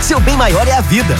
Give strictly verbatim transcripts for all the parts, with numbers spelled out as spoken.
seu bem maior é a vida.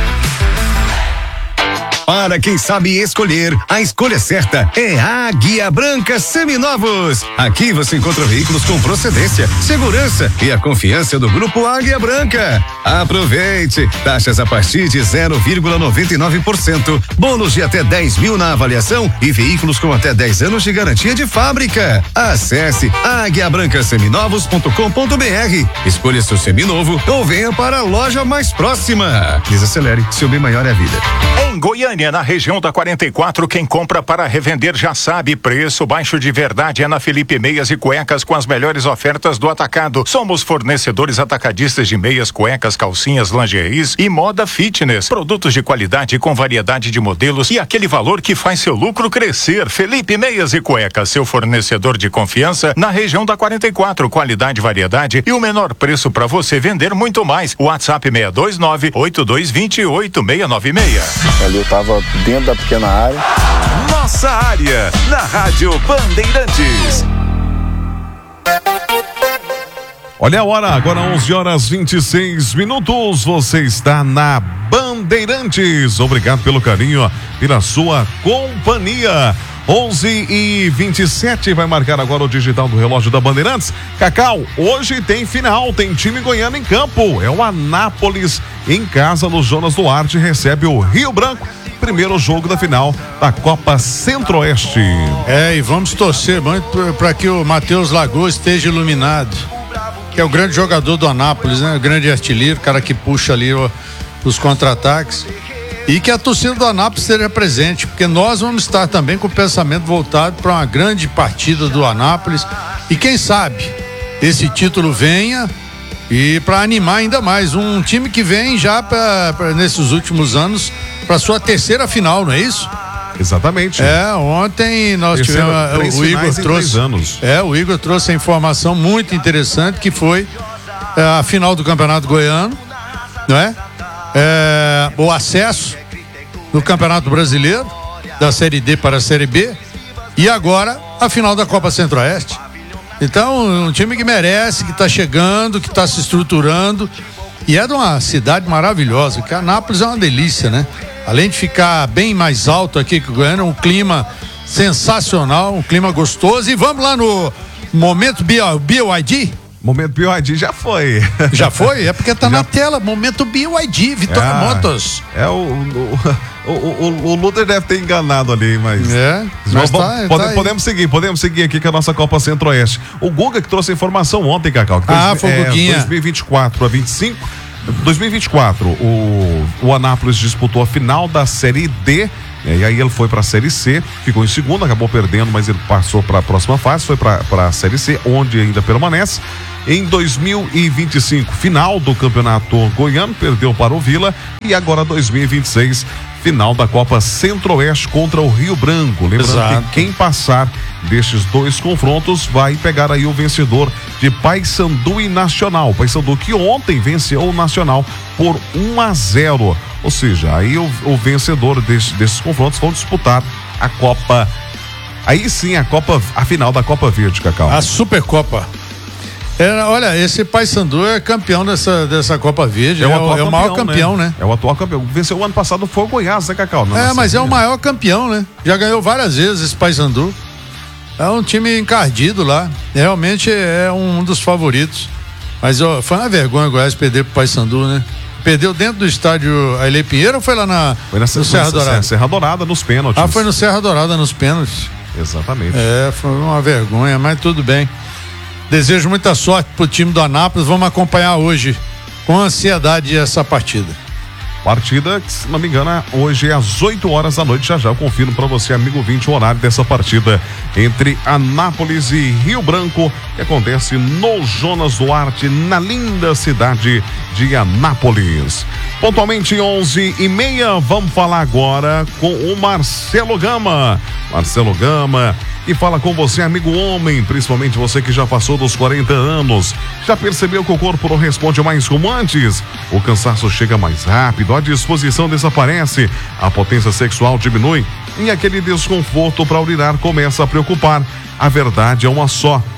Para quem sabe escolher, a escolha certa é a Águia Branca Seminovos. Aqui você encontra veículos com procedência, segurança e a confiança do Grupo Águia Branca. Aproveite! Taxas a partir de zero vírgula noventa e nove por cento, bônus de até dez mil na avaliação e veículos com até dez anos de garantia de fábrica. Acesse águia branca seminovos ponto com ponto br. Escolha seu seminovo ou venha para a loja mais próxima. Desacelere, seu bem maior é a vida. Em Goiânia, na região da quarenta e quatro, quem compra para revender já sabe, preço baixo de verdade é na Felipe Meias e Cuecas com as melhores ofertas do atacado. Somos fornecedores atacadistas de meias, cuecas, calcinhas, lingeries e moda fitness. Produtos de qualidade com variedade de modelos e aquele valor que faz seu lucro crescer. Felipe Meias e Cuecas, seu fornecedor de confiança na região da quarenta e quatro. Qualidade, variedade e o menor preço para você vender muito mais. WhatsApp seis dois nove, oito dois dois oito, seis nove seis. Ali eu tava dentro da pequena área. Nossa área, na Rádio Bandeirantes. Olha a hora, agora onze horas e vinte e seis minutos. Você está na Bandeirantes. Obrigado pelo carinho, pela sua companhia. onze e vinte e sete, vai marcar agora o digital do relógio da Bandeirantes. Cacau, hoje tem final, tem time goiano em campo. É o Anápolis em casa no Jonas Duarte, recebe o Rio Branco. Primeiro jogo da final da Copa Centro-Oeste. É, e vamos torcer muito para que o Matheus Lagoa esteja iluminado, que é o grande jogador do Anápolis, né? O grande artilheiro, o cara que puxa ali ó, os contra-ataques. E que a torcida do Anápolis esteja presente, porque nós vamos estar também com o pensamento voltado para uma grande partida do Anápolis. E quem sabe esse título venha e para animar ainda mais um time que vem já pra, pra, nesses últimos anos para sua terceira final, não é isso? Exatamente. É, ontem nós Terceira, tivemos o Igor trouxe anos. É, o Igor trouxe a informação muito interessante que foi é, a final do Campeonato Goiano, não é? É, o acesso no Campeonato Brasileiro da Série D para a Série B e agora a final da Copa Centro-Oeste. Então, um time que merece, que está chegando, que está se estruturando e é de uma cidade maravilhosa, que Anápolis é uma delícia, né? Além de ficar bem mais alto aqui que o Goiânia, um clima sensacional, um clima gostoso. E vamos lá no Momento B Y D. Momento B Y D já foi. Já foi? É porque tá já... na tela. Momento B Y D, Vitória é, Motors. É o o, o, o, o Luther deve ter enganado ali, mas. É, mas bom, tá, pode, tá podemos seguir, podemos seguir aqui com a nossa Copa Centro-Oeste. O Guga que trouxe a informação ontem, Cacau. Que ah, dois, foi o é, Guguinha. dois mil e vinte e quatro a vinte e cinco. dois mil e vinte e quatro, o, o Anápolis disputou a final da Série D, e aí ele foi para a Série C, ficou em segundo, acabou perdendo, mas ele passou para a próxima fase, foi para a Série C, onde ainda permanece. Em dois mil e vinte e cinco, final do Campeonato Goiano, perdeu para o Vila, e agora dois mil e vinte e seis, final da Copa Centro-Oeste contra o Rio Branco. Lembrando Exato. que quem passar destes dois confrontos vai pegar aí o vencedor de Paysandu e Nacional. Paysandu que ontem venceu o Nacional por um a zero. Ou seja, aí o, o vencedor desse, desses confrontos vão disputar a Copa. Aí sim, a Copa, a final da Copa Verde, Cacau. A Supercopa. É, olha, esse Paysandu é campeão dessa, dessa Copa Verde, é o, é o, é o maior campeão, né? né? É o atual campeão. Venceu o ano passado foi o Goiás, né, Cacau? Não é, mas é o maior campeão, né? Já ganhou várias vezes esse Paysandu. É um time encardido lá. Realmente é um dos favoritos. Mas ó, foi uma vergonha o Goiás perder pro Paysandu, né? Perdeu dentro do estádio Ailê Pinheiro ou foi lá na, foi na no Serra Dourada? Serra Dourada nos pênaltis. Ah, foi no Serra Dourada nos pênaltis. Exatamente. É, foi uma vergonha, mas tudo bem. Desejo muita sorte pro time do Anápolis. Vamos acompanhar hoje com ansiedade essa partida. Partida, se não me engano, hoje é às oito horas da noite. Já já eu confirmo para você, amigo ouvinte, o horário dessa partida entre Anápolis e Rio Branco, que acontece no Jonas Duarte, na linda cidade de Anápolis. Pontualmente onze e meia, vamos falar agora com o Marcelo Gama. Marcelo Gama, e fala com você, amigo homem, principalmente você que já passou dos quarenta anos. Já percebeu que o corpo não responde mais como antes? O cansaço chega mais rápido, a disposição desaparece, a potência sexual diminui e aquele desconforto para urinar começa a preocupar. A verdade é uma só: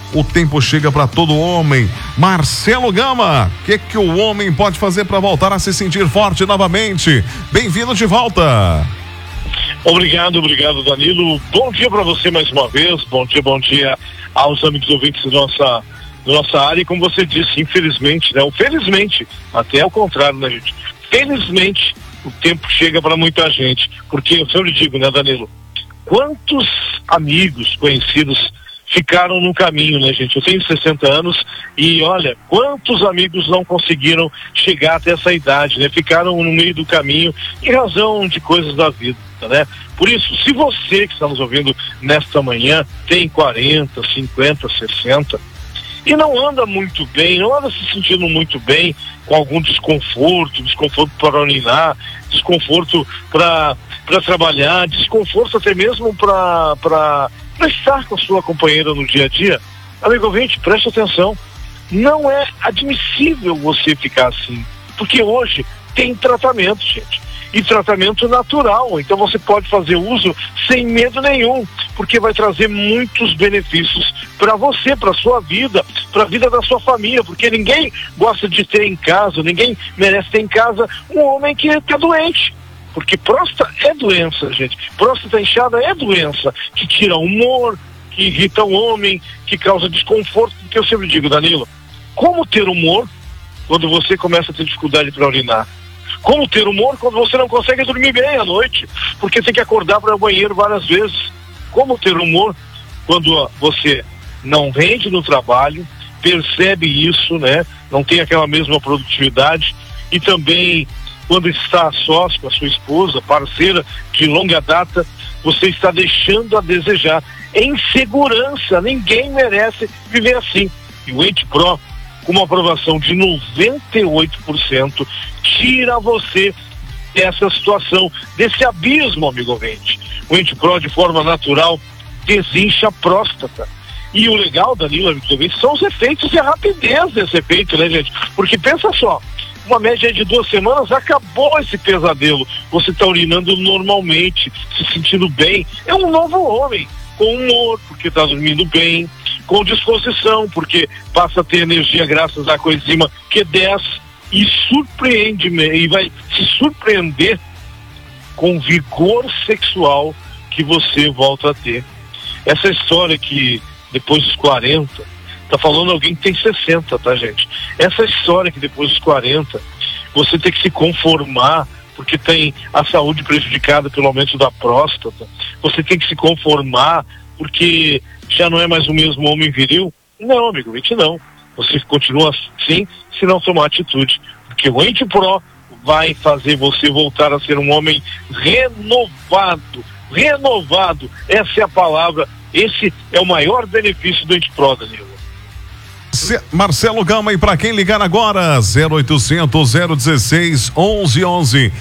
o tempo chega para todo homem. Marcelo Gama, o que que o homem pode fazer para voltar a se sentir forte novamente? Bem-vindo de volta. Obrigado, obrigado, Danilo. Bom dia para você mais uma vez. Bom dia, bom dia aos amigos ouvintes da nossa, da nossa área. E como você disse, infelizmente, né? Ou felizmente, até ao contrário, né, gente? Felizmente, o tempo chega para muita gente. Porque eu sempre digo, né, Danilo? Quantos amigos, conhecidos ficaram no caminho, né, gente? Eu tenho sessenta anos e, olha, quantos amigos não conseguiram chegar até essa idade, né? Ficaram no meio do caminho em razão de coisas da vida, né? Por isso, se você que está nos ouvindo nesta manhã tem quarenta, cinquenta, sessenta e não anda muito bem, não anda se sentindo muito bem, com algum desconforto, desconforto para urinar, desconforto para para trabalhar, desconforto até mesmo para para estar com a sua companheira no dia a dia, amigo ouvinte, preste atenção, não é admissível você ficar assim, porque hoje tem tratamento, gente, e tratamento natural, então você pode fazer uso sem medo nenhum, porque vai trazer muitos benefícios para você, para sua vida, para a vida da sua família, porque ninguém gosta de ter em casa, ninguém merece ter em casa um homem que está doente. Porque próstata é doença, gente. Próstata inchada é doença que tira o humor, que irrita o homem, que causa desconforto. Porque eu sempre digo, Danilo, como ter humor quando você começa a ter dificuldade para urinar? Como ter humor quando você não consegue dormir bem à noite, porque tem que acordar para o banheiro várias vezes? Como ter humor quando você não rende no trabalho, percebe isso, né? Não tem aquela mesma produtividade e também quando está a sós com a sua esposa, parceira de longa data, você está deixando a desejar. Em segurança, ninguém merece viver assim. E o Ente Pro, com uma aprovação de noventa e oito por cento, tira você dessa situação, desse abismo, amigo ouvinte. O Ente Pro, de forma natural, desincha a próstata. E o legal, Danilo, amigo ouvinte, são os efeitos e a rapidez desse efeito, né, gente? Porque pensa só, uma média de duas semanas, acabou esse pesadelo. Você está urinando normalmente, se sentindo bem. É um novo homem, com humor, porque está dormindo bem, com disposição, porque passa a ter energia graças à coenzima Q dez e surpreende, e vai se surpreender com o vigor sexual que você volta a ter. Essa história que depois dos quarenta, tá falando alguém que tem sessenta, tá, gente? Essa história que depois dos quarenta, você tem que se conformar, porque tem a saúde prejudicada pelo aumento da próstata, você tem que se conformar, porque já não é mais o mesmo homem viril. Não, amigo, gente, não. Você continua assim, se não tomar atitude. Porque o Ente Pro vai fazer você voltar a ser um homem renovado. Renovado, essa é a palavra. Esse é o maior benefício do Ente Pro, Danilo. Marcelo Gama, e para quem ligar agora, zero oitocentos, zero dezesseis, onze onze.